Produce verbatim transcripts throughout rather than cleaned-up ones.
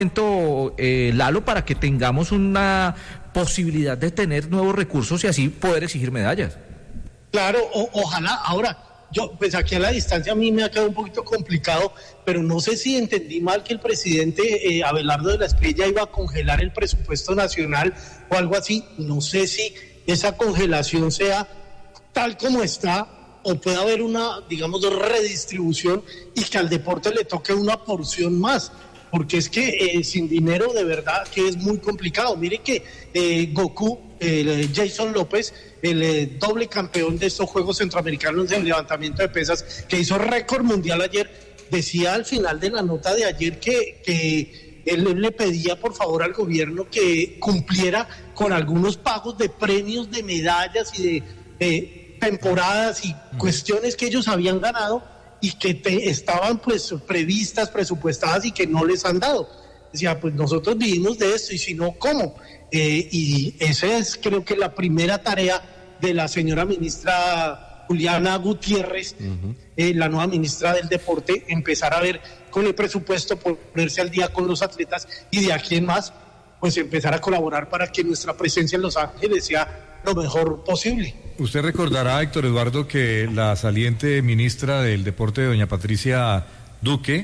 Eh, Lalo, para que tengamos una posibilidad de tener nuevos recursos y así poder exigir medallas. Claro, o, ojalá. Ahora, yo, pues aquí a la distancia a mí me ha quedado un poquito complicado, pero no sé si entendí mal que el presidente eh, Abelardo de la Espriella iba a congelar el presupuesto nacional o algo así. No sé si esa congelación sea tal como está o puede haber una, digamos, redistribución y que al deporte le toque una porción más. Porque es que eh, sin dinero de verdad que es muy complicado. Mire que eh, Goku, eh, Jason López, el eh, doble campeón de estos Juegos Centroamericanos en levantamiento de pesas, que hizo récord mundial ayer, decía al final de la nota de ayer que, que él le pedía por favor al gobierno que cumpliera con algunos pagos de premios, de medallas y de eh, temporadas y cuestiones que ellos habían ganado y que te, estaban pues previstas, presupuestadas y que no les han dado. Decía, pues nosotros vivimos de esto y si no, ¿cómo? Eh, y esa es creo que la primera tarea de la señora ministra Juliana Gutiérrez, uh-huh. eh, la nueva ministra del Deporte, empezar a ver con el presupuesto, ponerse al día con los atletas y de aquí en más, pues empezar a colaborar para que nuestra presencia en Los Ángeles sea lo mejor posible. Usted recordará, Héctor Eduardo, que la saliente ministra del Deporte, doña Patricia Duque,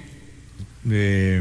eh,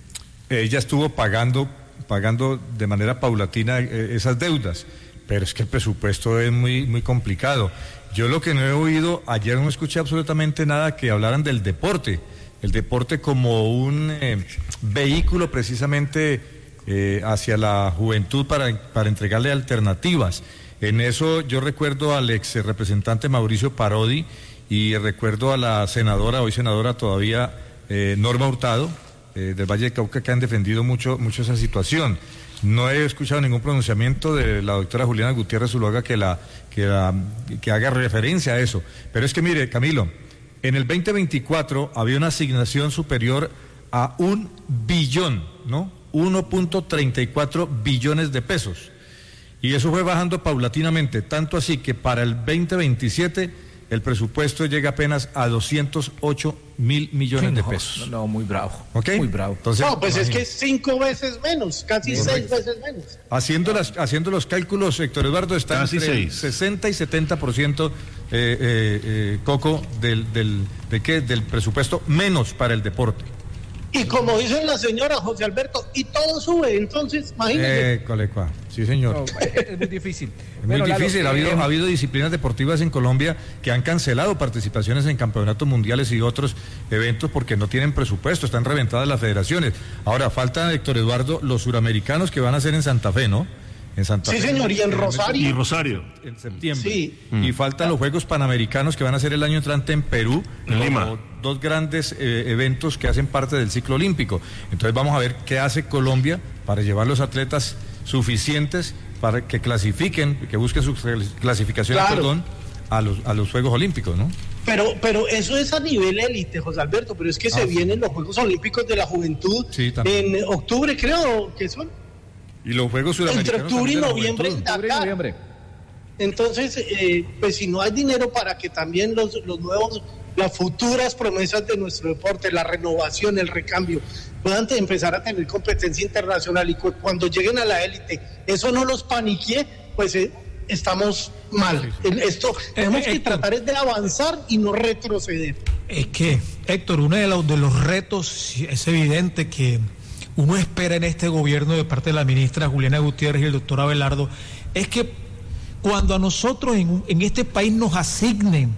ella estuvo pagando, pagando de manera paulatina eh, esas deudas, pero es que el presupuesto es muy, muy complicado. Yo lo que no he oído, ayer no escuché absolutamente nada que hablaran del deporte, el deporte como un eh, vehículo precisamente eh, hacia la juventud para, para entregarle alternativas. En eso yo recuerdo al ex representante Mauricio Parodi y recuerdo a la senadora, hoy senadora todavía, eh, Norma Hurtado, eh, del Valle del Cauca, que han defendido mucho, mucho esa situación. No he escuchado ningún pronunciamiento de la doctora Juliana Gutiérrez Zuluaga que, la, que, la, que haga referencia a eso. Pero es que mire, Camilo, en el veinte veinticuatro había una asignación superior a un billón, ¿no? uno punto treinta y cuatro billones de pesos. Y eso fue bajando paulatinamente, tanto así que para el veinte veintisiete el presupuesto llega apenas a doscientos ocho mil millones de pesos. No, no, muy bravo. ¿Ok? Muy bravo. Entonces, no, pues imagínate. Es que cinco veces menos, casi Correcto. seis veces menos. Haciendo, las, haciendo los cálculos, Héctor Eduardo, está casi entre seis. sesenta y setenta por ciento, eh, eh, eh, Coco, del, del, de qué, del presupuesto menos para el deporte. Y como dice la señora José Alberto, y todo sube, entonces, imagínate. Eh, colecua. Sí, señor. No, es muy difícil. Es muy bueno, difícil. Ha habido, ha habido disciplinas deportivas en Colombia que han cancelado participaciones en campeonatos mundiales y otros eventos porque no tienen presupuesto, están reventadas las federaciones. Ahora, falta, Héctor Eduardo, los suramericanos que van a ser en Santa Fe, ¿no? En Santa sí, Fe. Señor, y en Rosario. Y Rosario. En septiembre. Sí. Y faltan los Juegos Panamericanos que van a ser el año entrante en Perú. En Lima. Dos grandes eh, eventos que hacen parte del ciclo olímpico. Entonces vamos a ver qué hace Colombia para llevar los atletas suficientes para que clasifiquen, que busquen su clasificación, claro. perdón, a los, a los Juegos Olímpicos, ¿no? Pero, pero eso es a nivel élite, José Alberto, pero es que ah, se sí. vienen los Juegos Olímpicos de la Juventud sí, en octubre, creo que son. Y los Juegos Sudamericanos. Entre octubre y noviembre en Dakar. Entonces, eh, pues si no hay dinero para que también los, los nuevos, las futuras promesas de nuestro deporte, la renovación, el recambio, puedan empezar a tener competencia internacional y cu- cuando lleguen a la élite, eso no los paniquee, pues eh, estamos mal. Esto tenemos eh, que Héctor, tratar es de avanzar y no retroceder. Es que, Héctor, uno de los, de los retos es evidente que uno espera en este gobierno de parte de la ministra Juliana Gutiérrez y el doctor Abelardo, es que cuando a nosotros en, en este país nos asignen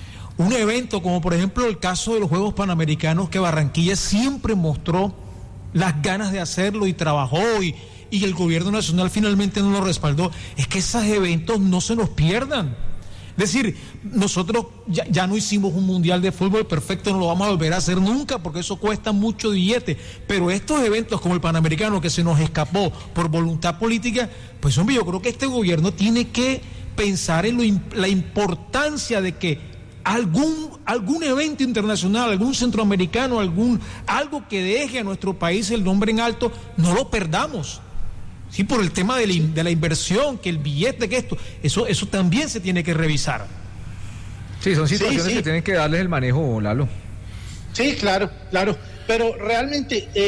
un evento, como por ejemplo el caso de los Juegos Panamericanos, que Barranquilla siempre mostró las ganas de hacerlo y trabajó y, y el gobierno nacional finalmente no lo respaldó, es que esos eventos no se nos pierdan. Es decir, nosotros ya, ya no hicimos un mundial de fútbol perfecto, no lo vamos a volver a hacer nunca porque eso cuesta mucho billete, pero estos eventos como el Panamericano que se nos escapó por voluntad política, pues hombre, yo creo que este gobierno tiene que pensar en lo, la importancia de que algún, algún evento internacional, algún centroamericano, algún, algo que deje a nuestro país el nombre en alto, no lo perdamos. Sí, por el tema de la, de la inversión, que el billete, que esto, eso, eso también se tiene que revisar. Sí, son situaciones sí, sí. que tienen que darles el manejo, Lalo. Sí, claro, claro, pero realmente eh,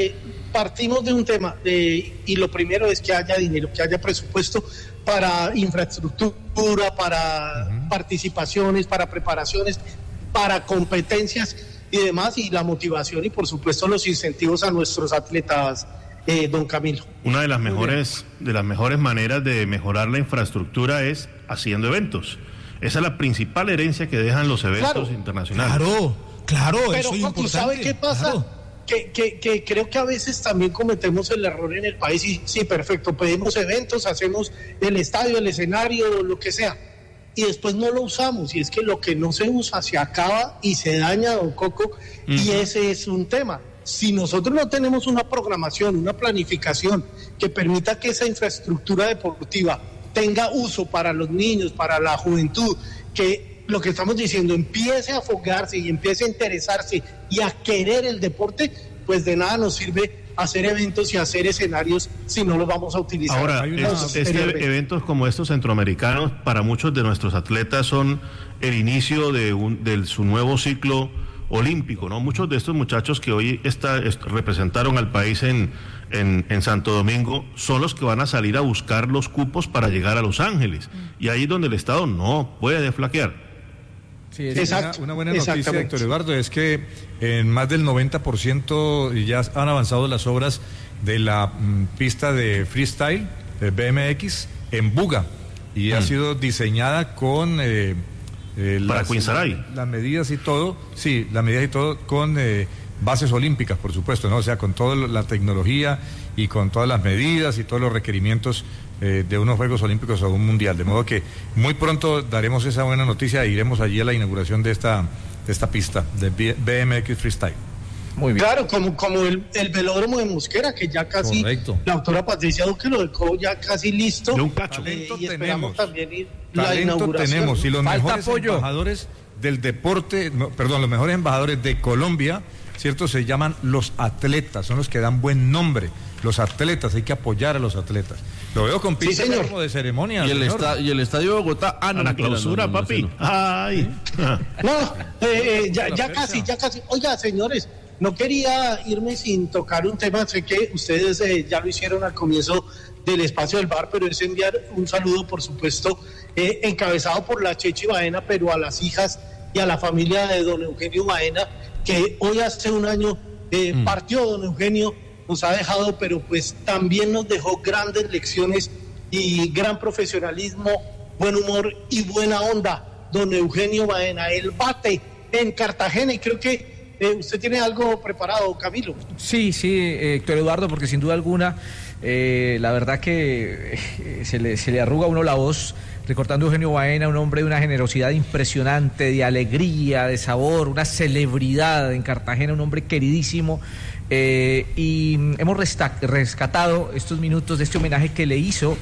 partimos de un tema, de, y lo primero es que haya dinero, que haya presupuesto para infraestructura, para uh-huh. participaciones, para preparaciones, para competencias y demás, y la motivación y por supuesto los incentivos a nuestros atletas, eh, don Camilo. Una de las mejores, de las mejores maneras de mejorar la infraestructura es haciendo eventos. Esa es la principal herencia que dejan los eventos claro, internacionales. Claro, claro, pero eso es importante. ¿sabe qué pasa? Claro. Que, que, que creo que a veces también cometemos el error en el país y sí, perfecto, pedimos eventos, hacemos el estadio, el escenario, lo que sea, y después no lo usamos, y es que lo que no se usa se acaba y se daña, don Coco, uh-huh. y ese es un tema. Si nosotros no tenemos una programación, una planificación que permita que esa infraestructura deportiva tenga uso para los niños, para la juventud, que lo que estamos diciendo empiece a afogarse y empiece a interesarse y a querer el deporte, pues de nada nos sirve hacer eventos y hacer escenarios si no los vamos a utilizar. Ahora, es, este, eventos como estos centroamericanos para muchos de nuestros atletas son el inicio de, un, de su nuevo ciclo olímpico, ¿no? Muchos de estos muchachos que hoy está, est, representaron al país en, en, en Santo Domingo son los que van a salir a buscar los cupos para llegar a Los Ángeles, y ahí es donde el Estado no puede deflaquear. Sí, es Exacto, una, una buena noticia, Héctor Eduardo, es que en más del noventa por ciento ya han avanzado las obras de la mm, pista de freestyle, de B M X, en Buga, y mm. ha sido diseñada con... Eh, eh, Para las, Quinsaray. Las medidas y todo, sí, las medidas y todo con eh, bases olímpicas, por supuesto, ¿no? O sea, con toda la tecnología y con todas las medidas y todos los requerimientos eh, de unos Juegos Olímpicos o un Mundial. De modo que muy pronto daremos esa buena noticia e iremos allí a la inauguración de esta, de esta pista de B M X Freestyle. Muy bien. Claro, como, como el, el velódromo de Mosquera, que ya casi, Correcto. La doctora Patricia Duque lo dejó ya casi listo. De un cacho. Eh, y esperamos también ir Talento la inauguración. tenemos, y los Falta mejores apoyo. embajadores del deporte, no, perdón, los mejores embajadores de Colombia, ¿cierto? Se llaman los atletas, son los que dan buen nombre. Los atletas, hay que apoyar a los atletas. Lo veo con pinta sí, como de ceremonia. Y el, esta, y el Estadio de Bogotá, ah, no, a la clausura, no, no, papi. No, Ay. No, eh, eh, ya, ya casi, ya casi. Oiga, señores, no quería irme sin tocar un tema. Sé que ustedes eh, ya lo hicieron al comienzo del espacio del bar, pero es enviar un saludo, por supuesto, eh, encabezado por la Chechi Baena, pero a las hijas y a la familia de don Eugenio Baena, que hoy hace un año eh, mm. partió don Eugenio, nos ha dejado, pero pues también nos dejó grandes lecciones y gran profesionalismo, buen humor y buena onda. Don Eugenio Baena, el bate en Cartagena, y creo que eh, usted tiene algo preparado, Camilo. Sí, sí, eh, Héctor Eduardo, porque sin duda alguna, eh, la verdad que eh, se, le, se le arruga a uno la voz recordando a Eugenio Baena, un hombre de una generosidad impresionante, de alegría, de sabor, una celebridad en Cartagena, un hombre queridísimo. Eh, y hemos rescatado estos minutos de este homenaje que le hizo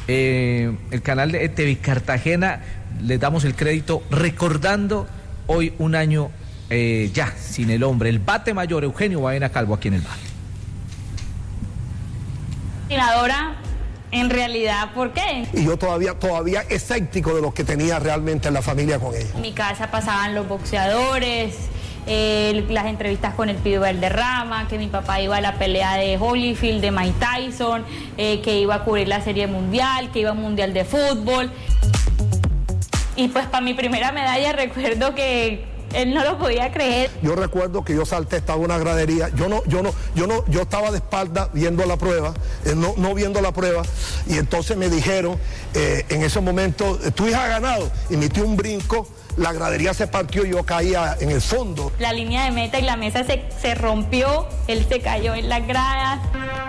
eh, el canal de T V Cartagena. Les damos el crédito recordando hoy un año eh, ya sin el hombre, el bate mayor Eugenio Baena Calvo aquí en el bar. Senadora, en realidad, ¿por qué? Y yo todavía, todavía escéptico de lo que tenía realmente en la familia con ella. En mi casa pasaban los boxeadores, eh, las entrevistas con el Pido Valderrama, que mi papá iba a la pelea de Holyfield, de Mike Tyson, eh, que iba a cubrir la Serie Mundial, que iba al Mundial de Fútbol. Y pues para mi primera medalla recuerdo que él no lo podía creer. Yo recuerdo que yo salté, estaba en una gradería, yo no, yo no, yo no, yo estaba de espalda viendo la prueba, eh, no, no viendo la prueba, y entonces me dijeron, eh, en ese momento, tu hija ha ganado, y metí un brinco, la gradería se partió y yo caía en el fondo. La línea de meta y la mesa se, se rompió, él se cayó en las gradas.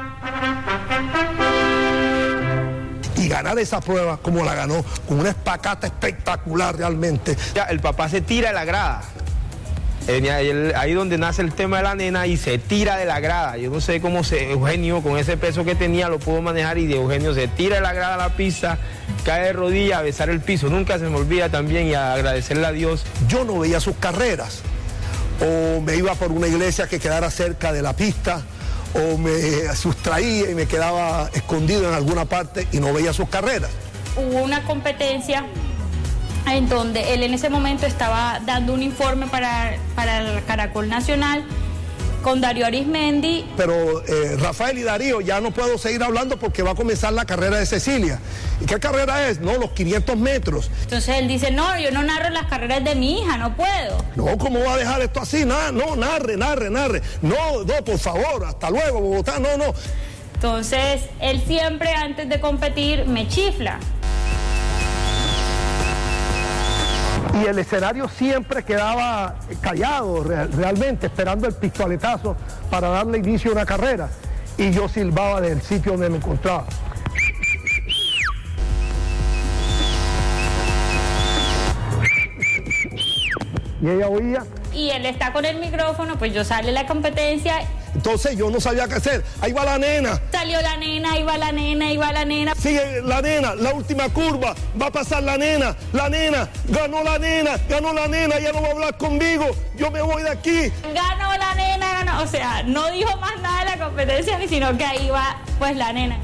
Y ganar esa prueba como la ganó, con una espacata espectacular realmente. Ya, el papá se tira de la grada. Ahí donde nace el tema de la nena, y se tira de la grada. Yo no sé cómo se, Eugenio, con ese peso que tenía, lo pudo manejar, y de Eugenio se tira de la grada a la pista, cae de rodillas a besar el piso. Nunca se me olvida también, y a agradecerle a Dios. Yo no veía sus carreras, o me iba por una iglesia que quedara cerca de la pista, o me sustraía y me quedaba escondido en alguna parte y no veía sus carreras. Hubo una competencia en donde él en ese momento estaba dando un informe para, para el Caracol Nacional, con Darío Arismendi. Pero eh, Rafael y Darío, ya no puedo seguir hablando porque va a comenzar la carrera de Cecilia. ¿Y qué carrera es? No, los quinientos metros. Entonces él dice, no, yo no narro las carreras de mi hija, no puedo. No, ¿cómo va a dejar esto así? No, no, narre, narre, narre. No, no, por favor, hasta luego, Bogotá, no, no. Entonces, él siempre antes de competir me chifla. Y el escenario siempre quedaba callado, real, realmente, esperando el pistoletazo para darle inicio a una carrera. Y yo silbaba del sitio donde me encontraba. Y ella oía. Y él está con el micrófono, pues yo sale la competencia. Entonces yo no sabía qué hacer. Ahí va la nena. Salió la nena, ahí va la nena, ahí va la nena. Sigue la nena, la última curva. Va a pasar la nena, la nena. Ganó la nena, ganó la nena. Ya no va a hablar conmigo. Yo me voy de aquí. Ganó la nena, ganó. O sea, no dijo más nada de la competencia, ni sino que ahí va, pues, la nena.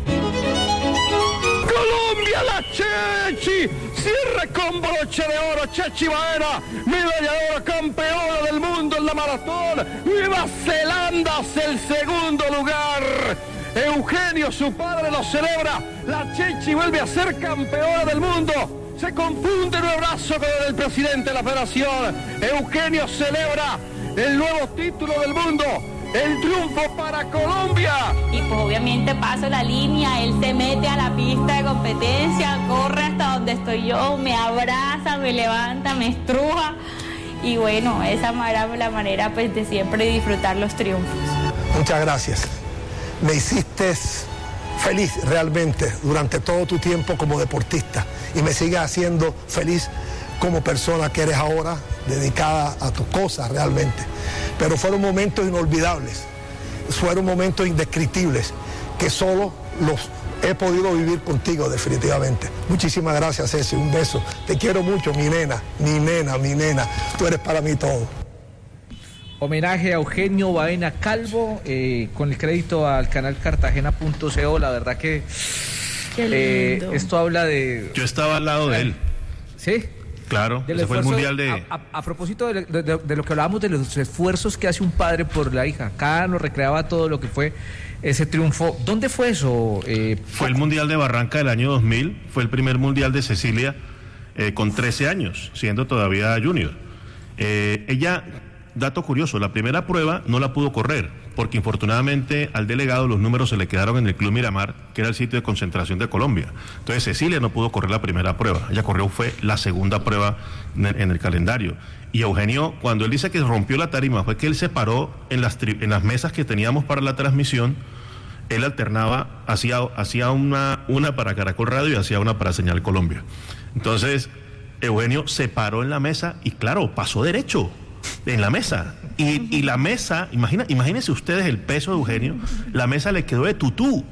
Colombia, la Chechi, cierre con broche de oro, Chechi Baena, medalla de oro, campeona del mundo en la maratón. Nueva Zelanda hace el segundo lugar. Eugenio, su padre, lo celebra. La Chechi vuelve a ser campeona del mundo. Se confunde en un abrazo con el presidente de la federación. Eugenio celebra el nuevo título del mundo. El triunfo para Colombia. Y pues obviamente paso la línea, él se mete a la pista de competencia, corre hasta donde estoy yo, me abraza, me levanta, me estruja. Y bueno, esa era la manera pues de siempre disfrutar los triunfos. Muchas gracias. Me hiciste feliz realmente durante todo tu tiempo como deportista y me sigues haciendo feliz como persona que eres ahora, dedicada a tus cosas realmente. Pero fueron momentos inolvidables, fueron momentos indescriptibles, que solo los he podido vivir contigo definitivamente. Muchísimas gracias, Ceci, un beso. Te quiero mucho, mi nena, mi nena, mi nena. Tú eres para mí todo. Homenaje a Eugenio Baena Calvo, eh, con el crédito al canal cartagena punto co. La verdad que eh, esto habla de... Yo estaba al lado de él. ¿Sí? Claro, ese fue el mundial de... A, a, a propósito de, de, de, de lo que hablábamos de los esfuerzos que hace un padre por la hija, acá nos recreaba todo lo que fue ese triunfo. ¿Dónde fue eso? Eh, fue el mundial de Barranca del año dos mil, fue el primer mundial de Cecilia eh, con trece años, siendo todavía junior. Eh, ella, dato curioso, la primera prueba no la pudo correr, porque infortunadamente al delegado los números se le quedaron en el Club Miramar, que era el sitio de concentración de Colombia. Entonces Cecilia no pudo correr la primera prueba, ella corrió fue la segunda prueba en el, en el calendario. Y Eugenio, cuando él dice que rompió la tarima, fue que él se paró en las, tri, en las mesas que teníamos para la transmisión, él alternaba, hacía, hacía una, una para Caracol Radio y hacía una para Señal Colombia. Entonces Eugenio se paró en la mesa y claro, pasó derecho en la mesa. Y, y la mesa, imagina, imagínense ustedes el peso de Eugenio, la mesa le quedó de tutú,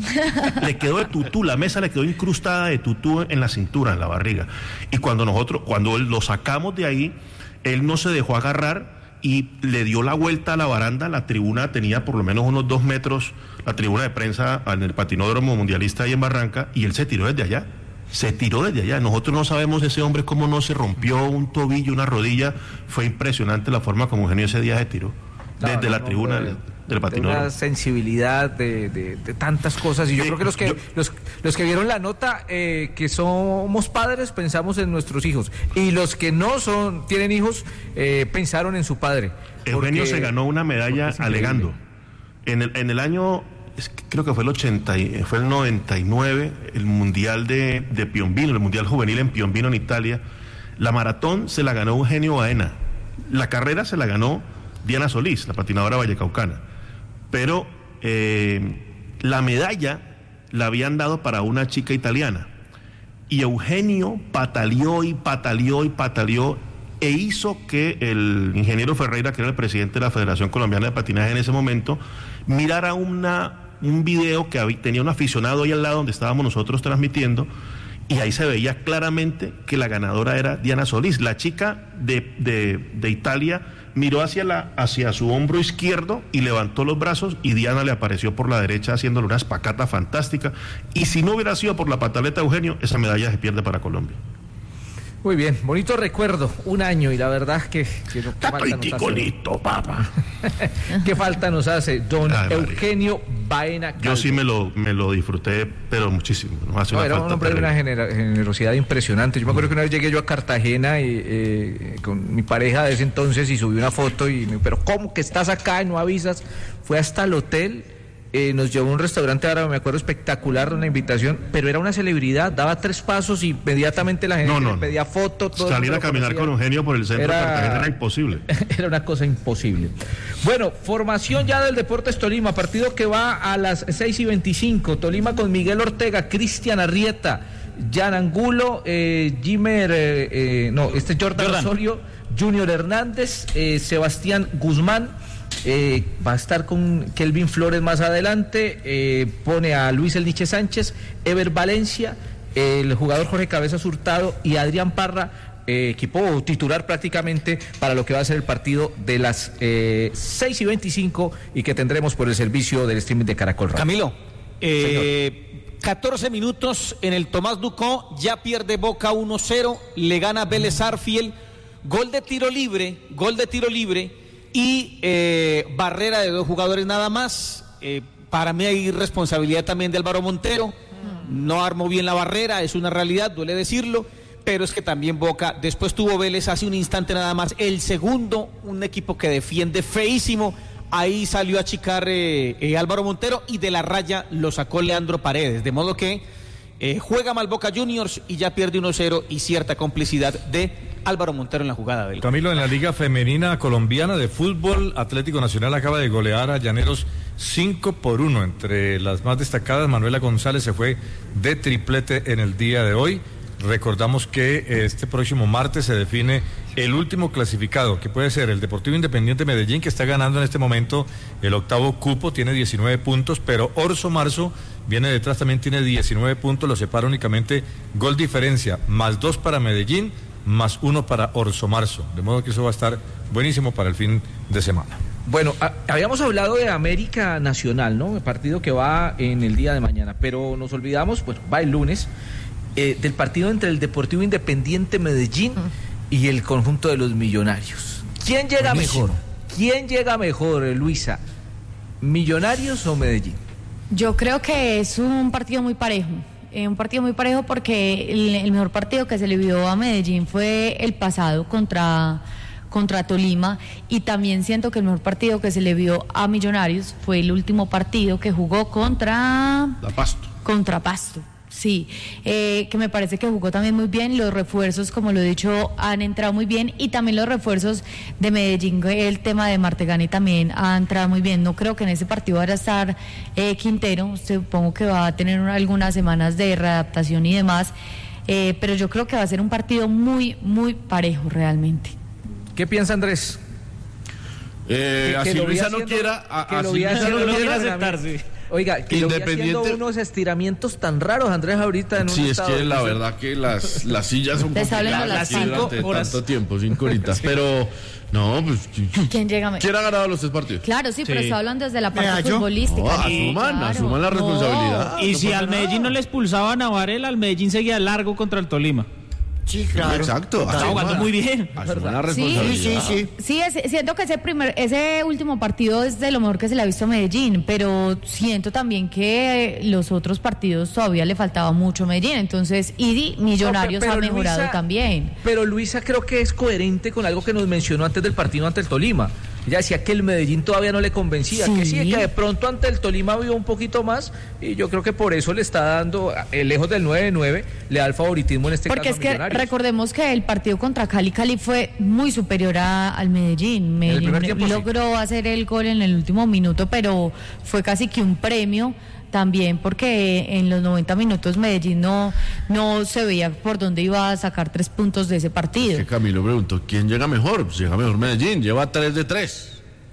le quedó de tutú, la mesa le quedó incrustada de tutú en la cintura, en la barriga. Y cuando nosotros, cuando lo sacamos de ahí, él no se dejó agarrar y le dio la vuelta a la baranda. La tribuna tenía por lo menos unos dos metros, la tribuna de prensa en el patinódromo mundialista ahí en Barranca, y él se tiró desde allá. Se tiró desde allá. Nosotros no sabemos ese hombre cómo no se rompió un tobillo, una rodilla. Fue impresionante la forma como Eugenio ese día se tiró. Desde no, no, la tribuna no, del, del patinódromo. Una sensibilidad de, de, de tantas cosas. Y yo eh, creo que los que yo, los, los que vieron la nota, eh, que somos padres, pensamos en nuestros hijos. Y los que no son tienen hijos, eh, pensaron en su padre. Eugenio porque, se ganó una medalla alegando. En el, en el año... creo que fue el ochenta, fue el noventa y nueve, el mundial de, de Piombino, el mundial juvenil en Piombino en Italia. La maratón se la ganó Eugenio Baena, la carrera se la ganó Diana Solís, la patinadora vallecaucana, pero eh, la medalla la habían dado para una chica italiana y Eugenio pataleó y pataleó y pataleó e hizo que el ingeniero Ferreira, que era el presidente de la Federación Colombiana de Patinaje en ese momento, mirara una un video que había, tenía un aficionado ahí al lado donde estábamos nosotros transmitiendo, y ahí se veía claramente que la ganadora era Diana Solís. La chica de, de, de Italia miró hacia, la, hacia su hombro izquierdo y levantó los brazos, y Diana le apareció por la derecha haciéndole una espacata fantástica, y si no hubiera sido por la pataleta de Eugenio, esa medalla se pierde para Colombia. Muy bien, bonito recuerdo, un año, y la verdad que... que no, Está listo, papá. ¿Qué falta nos hace don Ay, Eugenio Baena Calvo? Yo sí me lo, me lo disfruté, pero muchísimo. No, hace No, una era un falta hombre de una terrible. genera- generosidad impresionante. Yo me acuerdo que una vez llegué yo a Cartagena y, eh, con mi pareja de ese entonces y subí una foto y me pero ¿cómo que estás acá y no avisas? Fue hasta el hotel, eh, nos llevó a un restaurante árabe, me acuerdo, espectacular, una invitación, pero era una celebridad, daba tres pasos y inmediatamente la gente No, no, le pedía foto. Todo el Salir mundo a caminar conocía. con Eugenio por el centro Era- de Cartagena era imposible. Era una cosa imposible. Bueno, formación ya del Deportes Tolima, partido que va a las seis y veinticinco. Tolima con Miguel Ortega, Cristian Arrieta, Jan Angulo, eh, Jimer, eh, eh, no, este Jordan, Jordan. Osorio, Junior Hernández, eh, Sebastián Guzmán. Eh, va a estar con Kelvin Flores más adelante, eh, pone a Luis Elniche Sánchez, Ever Valencia, el jugador Jorge Cabezas Hurtado y Adrián Parra, eh, equipo titular prácticamente para lo que va a ser el partido de las eh, seis y veinticinco y que tendremos por el servicio del streaming de Caracol Radio. Camilo, eh, catorce minutos en el Tomás Ducó, ya pierde Boca uno cero, le gana Vélez Arfiel, gol de tiro libre, gol de tiro libre y eh, barrera de dos jugadores nada más. Eh, para mí hay responsabilidad también de Álvaro Montero, no armó bien la barrera, es una realidad, duele decirlo, pero es que también Boca, después tuvo Vélez hace un instante nada más, el segundo, un equipo que defiende feísimo, ahí salió a achicar eh, eh, Álvaro Montero y de la raya lo sacó Leandro Paredes, de modo que eh, juega mal Boca Juniors y ya pierde uno cero y cierta complicidad de Álvaro Montero en la jugada del Camilo, en la Liga Femenina Colombiana de Fútbol, Atlético Nacional acaba de golear a Llaneros cinco por uno. Entre las más destacadas, Manuela González se fue de triplete en el día de hoy. Recordamos que este próximo martes se define el último clasificado, que puede ser el Deportivo Independiente Medellín, que está ganando en este momento el octavo cupo, tiene diecinueve puntos, pero Orso Marzo viene detrás, también tiene diecinueve puntos, lo separa únicamente gol diferencia, más dos para Medellín, más uno para Orso Marzo, de modo que eso va a estar buenísimo para el fin de semana. Bueno, a, habíamos hablado de América Nacional, ¿no? El partido que va en el día de mañana, pero nos olvidamos, pues va el lunes, eh, del partido entre el Deportivo Independiente Medellín y el conjunto de los Millonarios. ¿Quién llega Buenísimo. mejor? ¿Quién llega mejor, Luisa? ¿Millonarios o Medellín? Yo creo que es un partido muy parejo. Eh, un partido muy parejo porque el, el mejor partido que se le vio a Medellín fue el pasado contra, contra Tolima, y también siento que el mejor partido que se le vio a Millonarios fue el último partido que jugó contra La Pasto. contra Pasto. Sí, eh, que me parece que jugó también muy bien. Los refuerzos, como lo he dicho, han entrado muy bien, y también los refuerzos de Medellín, el tema de Martegani también ha entrado muy bien. No creo que en ese partido vaya a estar eh, Quintero, supongo que va a tener una- algunas semanas de readaptación y demás, eh, pero yo creo que va a ser un partido muy, muy parejo realmente. ¿Qué piensa Andrés? Eh, Que- que así lo vi Luisa no haciendo- quiera, a- que lo así vi Luisa haciendo no unos quiera, entrenamientos- Oiga, que lo vi haciendo Independiente- unos estiramientos tan raros, Andrés, ahorita en un Sí, es estado que la de- verdad que las, las sillas son Te está hablando complicadas las aquí cinco durante horas. tanto tiempo, cinco horitas. Pero, no, pues, ¿Quién llega mejor? ¿quién ha ganado los tres partidos? Claro, sí, pero Sí. está hablando desde la Vea, parte yo- futbolística. No, Sí, asuman, claro. asuman la No. responsabilidad. Y no si pasa al nada. Medellín no le expulsaban a Varela, al Medellín seguía largo contra el Tolima. Sí, claro. Exacto. Está asuman. jugando muy bien. Asuman la Sí, responsabilidad. Sí, sí, sí. Sí, es- siento que ese primer, ese último partido es de lo mejor que se le ha visto a Medellín, pero siento también que los otros partidos todavía le faltaba mucho a Medellín, entonces, y Millonarios No, pe- ha pero mejorado Luisa- también. Pero Luisa creo que es coherente con algo que nos mencionó antes del partido ante el Tolima. Ella decía que el Medellín todavía no le convencía, Sí. que sí, que de pronto ante el Tolima vio un poquito más, y yo creo que por eso le está dando, eh, lejos del nueve de nueve, le da el favoritismo en este Porque caso es a que Millonarios. recordemos que el partido contra Cali, Cali fue muy superior a- al Medellín. Medellín primer tiempo, sí. logró hacer el gol en el último minuto, pero fue casi que un premio también, porque en los noventa minutos Medellín no, no se veía por dónde iba a sacar tres puntos de ese partido. Que Camilo preguntó, ¿quién llega mejor? Pues llega mejor Medellín, lleva tres de tres.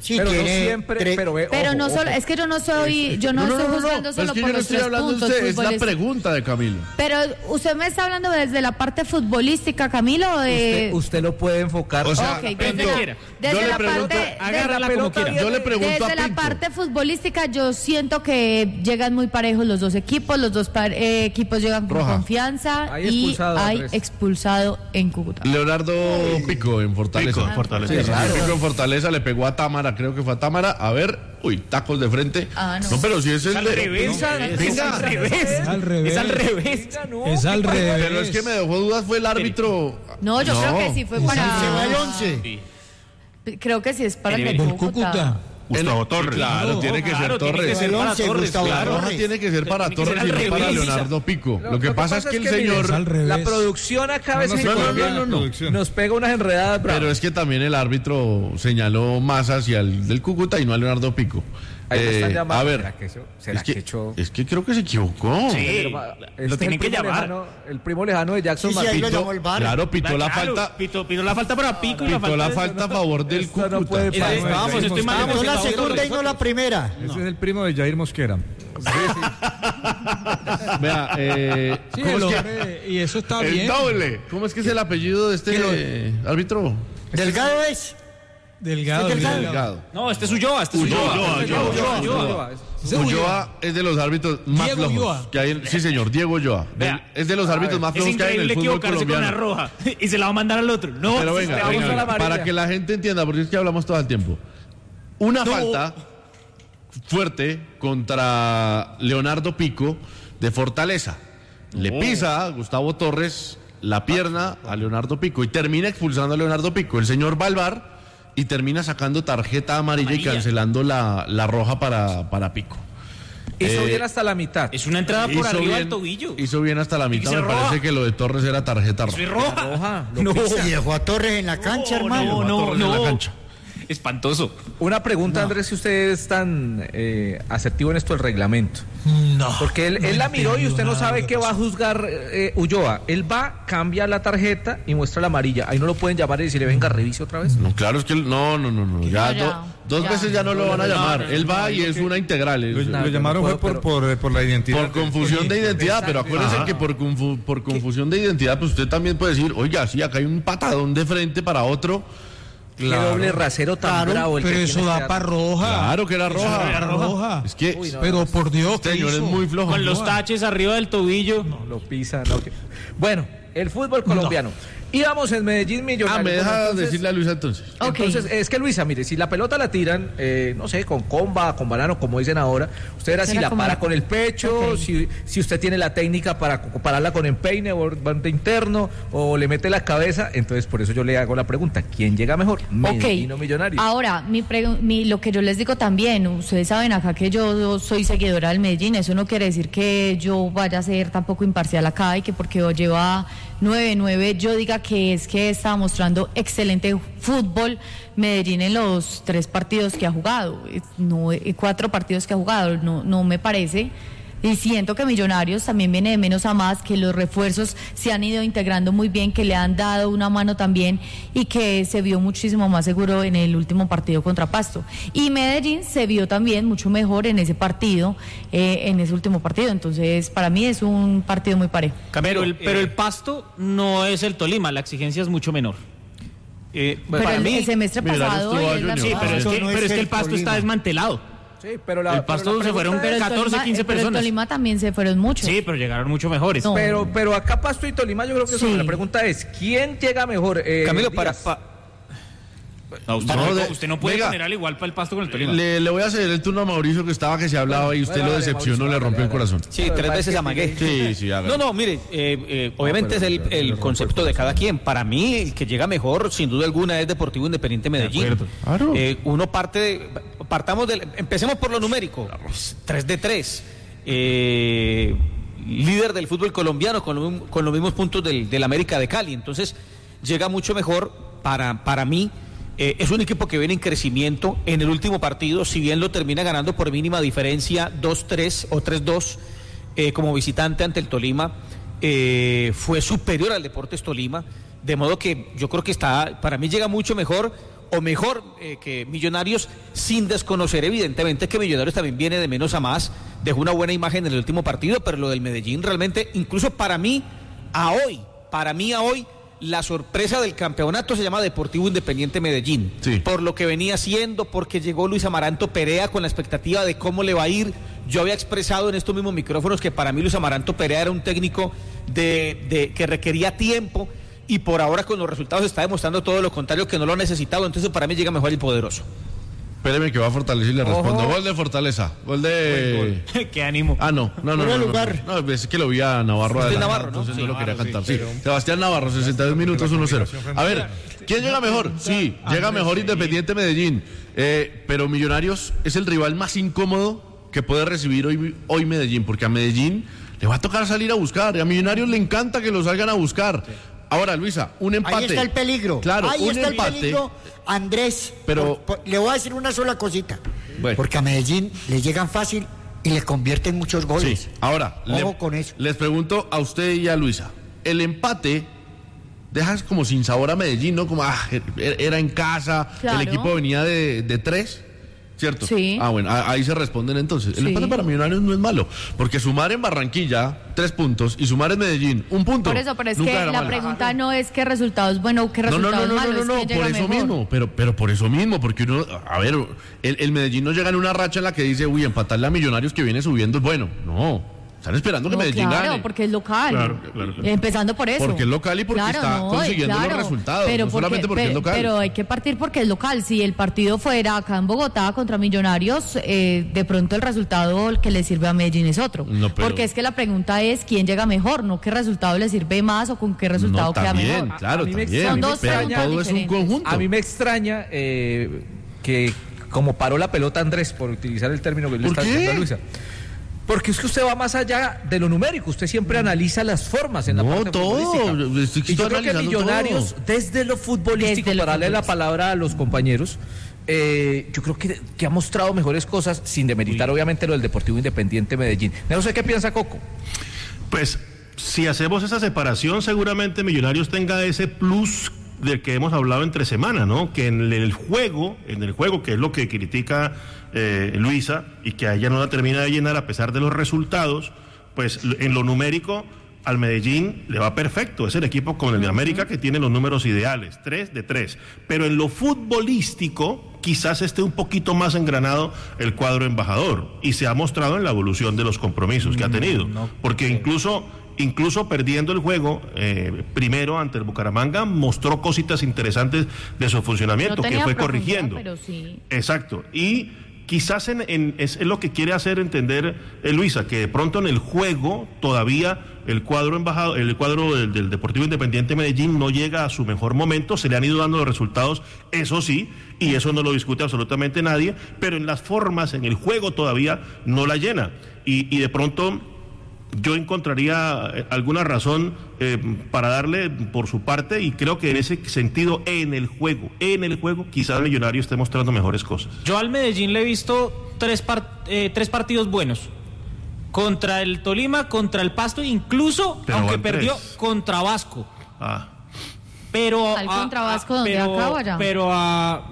Sí, pero tiene no siempre, tre- pero, ve, Pero ojo, no solo, ojo. es que yo no soy, yo no, No, no, estoy no, no, juzgando no, solo es que por yo no los estoy tres hablando de puntos usted, es la futbolísticos. pregunta de Camilo. Pero usted me está hablando desde la parte futbolística, Camilo, o de... Usted, usted lo puede enfocar. O sea, Ok, desde Pinto, la, yo desde le la pregunto- parte, agárrala desde- como quiera. Yo le pregunto desde a la Pinto. parte futbolística yo siento que llegan muy parejos los dos equipos, los dos par- eh, equipos llegan con Roja. confianza Hay y expulsado, hay Andrés. expulsado en Cúcuta. Leonardo Pico en Fortaleza. Pico en Fortaleza. Sí, sí, Claro. Pico en Fortaleza le pegó a Támara, creo que fue a Támara. A ver, uy, tacos de frente. Ah, no. pero si es el al de- revés. No, Es venga. al revés. Es al revés. Es al revés. Es al revés. Pero es que me dejó dudas, fue el árbitro. No, yo creo que sí fue Se para... va el once. Creo que sí es para el de Del Cúcuta. Cúcuta. Gustavo Torres. Claro, tiene que Claro, ser tiene que Torres. ser para once, Torres, Gustavo La claro. roja Torres. tiene que ser para Tiene que Torres ser y al no para revés. Leonardo Pico. Lo- Lo que lo pasa es que el señor. Es al revés. La producción acá a veces No, en no, no, Colombia no, no, no. nos pega unas enredadas bravas. Pero es que también el árbitro señaló más hacia el del Cúcuta y no a Leonardo Pico. Ahí me están Eh, llamando. a ver, ¿Será que eso- será es que, que echó- es que creo que se equivocó. Sí, Este lo es el tienen que primo llamar. lejano- el primo lejano de Jackson Sí, sí, ahí Martínez. lo llamó el V A R. Claro, pitó la Claro, falta. Pitó, pitó la falta para Pico y la Pitó la falta. falta a favor del Esto no Cúcuta. puede Es- pasar. Vamos, estoy mal. Vamos la segunda y no la primera. Ese es el primo de Jair Mosquera. Vea, eh, Sí, ¿cómo el es que- hombre, y eso está el bien. doble. ¿Cómo es que es el apellido de este eh, árbitro? Delgado es. Delgado, Es delgado. Delgado. No, este es Ulloa, este es Ulloa, Ulloa. Ulloa, Ulloa, Ulloa, Ulloa. Ulloa. Ulloa es de los árbitros más Diego flojos Ulloa. que hay en- sí señor, Diego Ulloa. Vea, es de los árbitros más Es flojos que hay en el increíble fútbol equivocarse con colombiano. la roja y se la va a mandar al otro. No, Pero si venga, se la venga, vamos a la venga, amarilla. para que la gente entienda, porque es que hablamos todo el tiempo. Una No. falta fuerte contra Leonardo Pico de Fortaleza. Le pisa a Gustavo Torres la pierna a Leonardo Pico y termina expulsando a Leonardo Pico. El señor va al V A R y termina sacando tarjeta amarilla, Amarilla. y cancelando la, la roja para, para Pico. Hizo Eh, bien hasta la mitad. Es una entrada por Hizo arriba bien- del tobillo. Hizo bien hasta la mitad. se Me roja. parece que lo de Torres era tarjeta roja. Soy roja. roja, lo No, Y dejó a Torres en la cancha, no, hermano. no, Torres en la no. cancha. Espantoso. Una pregunta, Andrés, si usted es tan eh, asertivo en esto del reglamento. No. Porque él, no él la miró y entiendo usted no nada sabe de qué lo que va a pasó. juzgar eh, Ulloa. Él va, cambia la tarjeta y muestra la amarilla. Ahí no lo pueden llamar y decirle, venga, revise otra vez. No, claro, es que él- no, no, no, no. Ya, No, ya, do- dos ya. veces ya no lo van a llamar. Él va y es una integral. Lo, es- lo yo llamaron no fue puedo, por, por, por la identidad. por confusión de identidad, pero acuérdense Ajá. que por, confu- por confusión de identidad, pues usted también puede decir, oiga, sí, acá hay un patadón de frente para otro. Qué doble rasero tan Claro, bravo el Pero que eso tiene da este para árbitro. roja. Claro que era Eso roja. era roja. Es que, Uy, no, Pero por Dios, ¿qué señor, es hizo? muy flojo. Con los taches arriba del tobillo. Lo pisa, no. que- Bueno, el fútbol colombiano. Íbamos en Medellín Millonarios. Ah, me deja Bueno, entonces- decirle a Luisa entonces. Ok. Entonces, es que Luisa, mire, si la pelota la tiran, eh, no sé, con comba, con banano, como dicen ahora, usted verá si Será la como para la- con el pecho, Ok. si, si usted tiene la técnica para co- pararla con empeine o bande interno, o le mete la cabeza, entonces por eso yo le hago la pregunta, ¿quién llega mejor? Medellín o Millonarios. Ahora, mi pregu- mi- lo que yo les digo también, ustedes saben acá que yo soy seguidora del Medellín, eso no quiere decir que yo vaya a ser tampoco imparcial acá y que porque lleva nueve nueve yo diga que es que está mostrando excelente fútbol Medellín en los tres partidos que ha jugado, eh, no, eh, cuatro partidos que ha jugado, no, no me parece. Y siento que Millonarios también viene de menos a más, que los refuerzos se han ido integrando muy bien, que le han dado una mano también y que se vio muchísimo más seguro en el último partido contra Pasto. Y Medellín se vio también mucho mejor en ese partido, eh, en ese último partido. Entonces, para mí es un partido muy parejo. Pero el, pero el Pasto no es el Tolima, la exigencia es mucho menor. Eh, Pero para el, mí, el semestre Millonarios pasado... tuvo y a es la Junior. sí, misma- pero es Eso que, no pero es es que el el Pasto Tolima. está desmantelado. Sí, pero la, El Pasto pero la se fueron pregunta es- catorce, Tolima- quince pero el personas. Tolima también se fueron muchos. Sí, pero llegaron mucho mejores. No. Pero, pero acá Pasto y Tolima yo creo que Sí. eso, la pregunta es, ¿quién llega mejor? Eh, Camilo, Díaz. para... pa- No, usted, No, no, de- usted no puede venga. poner al igual para el Pasto con el Tolima. Le, le voy a ceder el turno a Mauricio que estaba que se hablaba y usted bueno, lo dale, decepcionó, Mauricio, le rompió dale, el corazón. Sí, Pero tres para veces que amagué. Sí, sí, hágalo. No, no, mire, eh, eh, obviamente pero- es el, pero- el pero- concepto de cada quien. Para mí, el que llega mejor, sin duda alguna, es Deportivo Independiente Medellín. acuerdo. Claro. Eh, uno parte, de, partamos del, empecemos por lo numérico, tres de tres. Eh, líder del fútbol colombiano con, lo- con los mismos puntos del, del América de Cali. Entonces, llega mucho mejor para, para mí. Eh, es un equipo que viene en crecimiento. En el último partido, si bien lo termina ganando por mínima diferencia, dos tres o tres dos, eh, como visitante ante el Tolima, eh, fue superior al Deportes Tolima. De modo que yo creo que está, para mí llega mucho mejor. o mejor eh, que Millonarios, sin desconocer evidentemente que Millonarios también viene de menos a más, dejó una buena imagen en el último partido, pero lo del Medellín realmente, incluso para mí, a hoy, para mí a hoy, la sorpresa del campeonato se llama Deportivo Independiente Medellín, sí. Por lo que venía haciendo, porque llegó Luis Amaranto Perea con la expectativa de cómo le va a ir. Yo había expresado en estos mismos micrófonos que para mí Luis Amaranto Perea era un técnico de, de que requería tiempo, y por ahora con los resultados está demostrando todo lo contrario, que no lo ha necesitado. Entonces para mí llega mejor el poderoso. Espéreme que va a Fortaleza y le respondo. Ojo. Gol de Fortaleza. Gol de... Gol. Qué ánimo. Ah, no, no, no. No, no, lugar. no, no, es que lo vi a Navarro. Usted Navarro, ¿no? Entonces Sí, no lo Navarro, quería cantar. sí, Sí, pero... Sebastián Navarro, sesenta y dos minutos, uno cero. A ver, ¿quién llega mejor? Sí, llega mejor Independiente Medellín. Eh, pero Millonarios es el rival más incómodo que puede recibir hoy, hoy Medellín, porque a Medellín le va a tocar salir a buscar. Y a Millonarios le encanta que lo salgan a buscar. Ahora, Luisa, un empate. Ahí está el peligro. Claro, Ahí un está empate. el peligro, Andrés. Pero por, por, le voy a decir una sola cosita. Bueno. Porque a Medellín le llegan fácil y le convierten muchos goles. Sí. Ahora, ojo le, con eso. Les pregunto a usted y a Luisa, el empate deja como sin sabor a Medellín, ¿no? Como, ah, era en casa, claro. El equipo venía de, de tres. ¿Cierto? Sí. Ah, bueno, ahí se responden entonces. El sí. empate para Millonarios no es malo, porque sumar en Barranquilla tres puntos y sumar en Medellín un punto. Por eso, pero es que la malo. pregunta no es qué resultado es bueno o qué resultado no, no, no, es malo. No, no, no, no, no por eso mejor. mismo, pero, pero por eso mismo, porque uno, a ver, el, el Medellín no llega en una racha en la que dice, uy, empatarle a Millonarios que viene subiendo es bueno. No. Están esperando que no, Medellín claro, gane. Porque es local. Claro, claro, claro. Empezando por eso. Porque es local y porque claro, está no, consiguiendo claro, los resultados. Pero no porque, solamente porque pero, es local. Pero hay que partir porque es local. Si el partido fuera acá en Bogotá contra Millonarios, eh, de pronto el resultado que le sirve a Medellín es otro. No, pero... Porque es que la pregunta es quién llega mejor, no qué resultado le sirve más o con qué resultado no, queda también, mejor. Claro, a, a mí me también. Son dos pero todo diferentes. Es un conjunto. A mí me extraña eh, que como paró la pelota Andrés, por utilizar el término que le está diciendo a Luisa. Porque es que usted va más allá de lo numérico, usted siempre analiza las formas en la no, parte todo. futbolística. Y yo creo que Millonarios, todo. desde lo futbolístico, desde para darle la palabra a los compañeros, eh, yo creo que, que ha mostrado mejores cosas, sin demeritar Uy. obviamente lo del Deportivo Independiente Medellín. No sé qué piensa Coco. Pues, si hacemos esa separación, seguramente Millonarios tenga ese plus del que hemos hablado entre semana, ¿no? Que en el juego, en el juego, que es lo que critica eh, Luisa, y que a ella no la termina de llenar a pesar de los resultados, pues en lo numérico al Medellín le va perfecto. Es el equipo con el de América que tiene los números ideales, tres de tres. Pero en lo futbolístico quizás esté un poquito más engranado el cuadro embajador, y se ha mostrado en la evolución de los compromisos que ha tenido, porque incluso incluso perdiendo el juego eh, primero ante el Bucaramanga, mostró cositas interesantes de su funcionamiento, no que fue corrigiendo. Pero sí. Exacto. Y quizás en, en, es, es lo que quiere hacer entender eh, Luisa, que de pronto en el juego todavía el cuadro embajado, el cuadro del, del Deportivo Independiente Medellín no llega a su mejor momento, se le han ido dando los resultados, eso sí, y eso no lo discute absolutamente nadie, pero en las formas, en el juego todavía no la llena. Y, y de pronto yo encontraría alguna razón eh, para darle por su parte, y creo que en ese sentido, en el juego, en el juego, quizás el Millonario esté mostrando mejores cosas. Yo al Medellín le he visto tres, par, eh, tres partidos buenos. Contra el Tolima, contra el Pasto, incluso, pero aunque perdió, tres. Contra Vasco. Ah. Pero ¿Al contra Vasco donde pero, acaba ya? Pero a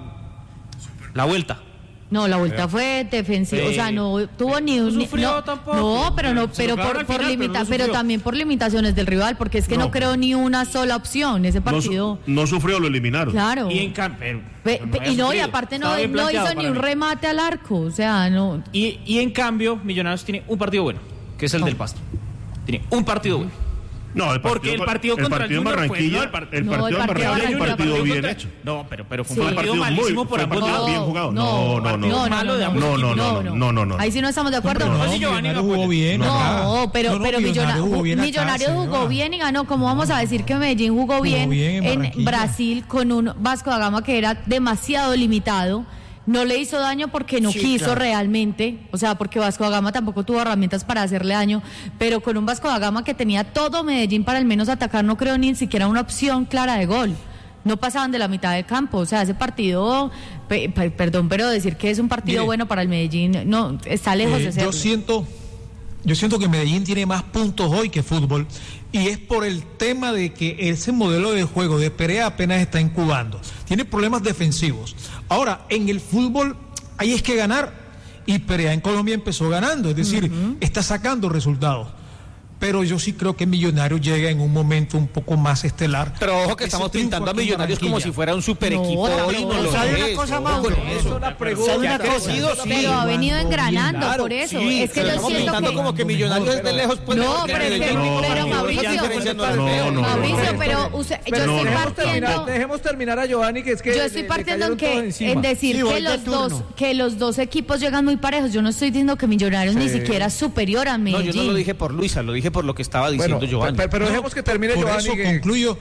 la vuelta. No, la vuelta fue defensiva, o sea, no tuvo ni un... No sufrió no, tampoco. No, pero no, pero por, por final, limita, pero, no pero también por limitaciones del rival, porque es que no, no creo ni una sola opción ese partido. No, no sufrió, lo eliminaron. Claro. Y en cambio, Pe, pe, y no, y aparte no, no hizo ni un mí. remate al arco, o sea, no. Y, y en cambio, Millonarios tiene un partido bueno, que es el no. del Pasto. Tiene un partido bueno. No, el partido, porque el partido el contra partido el Junior Barranquilla, fue, no, el, el, no, partido el partido en Barranquilla fue un partido bien hecho. No, pero, pero fue sí. un partido, partido malísimo muy, por ambos lados. Bien jugado. No, no, no. No, no, no, no, no, no, no, no, no. Ahí sí no estamos de acuerdo. No, no, Giovanni jugó bien. No, pero, pero Millonarios jugó bien, Millonarios jugó bien y ganó. ¿Cómo vamos a decir que Medellín jugó bien, jugó bien en, en Brasil con un Vasco da Gama que era demasiado limitado? No le hizo daño porque no sí, quiso claro. realmente, o sea, porque Vasco da Gama tampoco tuvo herramientas para hacerle daño, pero con un Vasco da Gama que tenía todo Medellín para al menos atacar, no creo ni siquiera una opción clara de gol. No pasaban de la mitad del campo, o sea, ese partido, pe, pe, perdón, pero decir que es un partido Mire, bueno para el Medellín, no, está lejos eh, de serlo. Yo siento yo siento que Medellín tiene más puntos hoy que fútbol, y es por el tema de que ese modelo de juego de Perea apenas está incubando. Tiene problemas defensivos. Ahora, en el fútbol ahí es que ganar, y Perea en Colombia empezó ganando, es decir, uh-huh. está sacando resultados. Pero yo sí creo que Millonarios llega en un momento un poco más estelar. Pero ojo que estamos pintando a Millonarios como si fuera un super equipo. No, hoy no lo ¿sabe es. una cosa, Mauro? Es una pregunta. Una crecido, sí. Pero ha venido engranando, claro, por eso. Sí, es que yo estamos siento pintando que... como que Millonarios desde lejos puede... No, pero es que... No, pero Mauricio, no, no, Mauricio, no, pero usted, yo pero estoy dejemos, partiendo... terminar, dejemos terminar a Giovanni, que es que yo estoy le, partiendo le en, que, en decir sí, que los dos que los dos equipos llegan muy parejos. Yo no estoy diciendo que Millonarios sí. ni siquiera es superior a Medellín. No, yo no lo dije por Luisa, lo dije por lo que estaba diciendo bueno, Giovanni. Pero, pero dejemos que termine Por Giovanni. eso que... concluyo,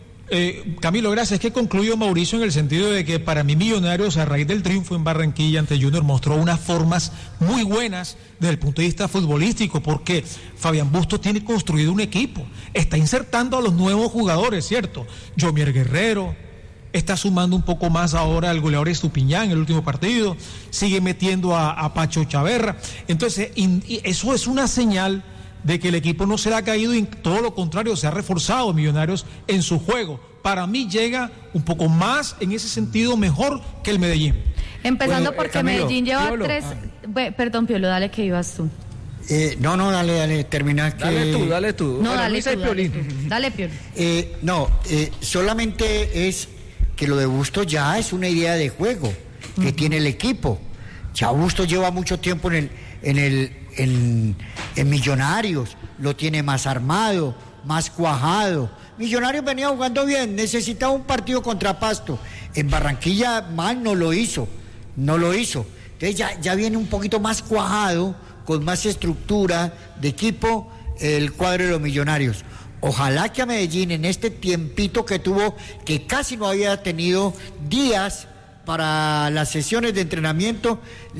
eh, Camilo, gracias. Es que concluyo, Mauricio, en el sentido de que para mí Millonarios, a raíz del triunfo en Barranquilla ante Junior, mostró unas formas muy buenas desde el punto de vista futbolístico, porque Fabián Bustos tiene construido un equipo, está insertando a los nuevos jugadores, ¿cierto? Yomier Guerrero, está sumando un poco más ahora al goleador Estupiñán en el último partido, sigue metiendo a, a Pacho Chaverra. Entonces, in, eso es una señal de que el equipo no se le ha caído, y todo lo contrario, se ha reforzado Millonarios en su juego. Para mí llega un poco más, en ese sentido, mejor que el Medellín. Empezando bueno, porque Camilo, Medellín lleva Piolo. tres... Ah. Perdón, Piolo, dale que ibas tú. Eh, no, no, dale, dale, termina que... Dale tú, dale tú. No, bueno, dale, Luisa tú, y dale, Piolín. tú. Dale, Piolo. Eh, no, eh, solamente es que lo de Bustos ya es una idea de juego que uh-huh. tiene el equipo. Ya Bustos lleva mucho tiempo en el, en el, en, en Millonarios, lo tiene más armado, más cuajado. Millonarios venía jugando bien, necesitaba un partido contra Pasto. En Barranquilla mal no lo hizo, no lo hizo. Entonces ya, ya viene un poquito más cuajado, con más estructura de equipo, el cuadro de los Millonarios. Ojalá que a Medellín, en este tiempito que tuvo, que casi no había tenido días para las sesiones de entrenamiento,